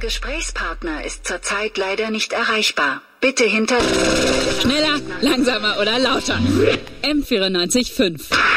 Gesprächspartner ist zurzeit leider nicht erreichbar. Bitte hinter... Schneller, langsamer oder lauter. M94.5.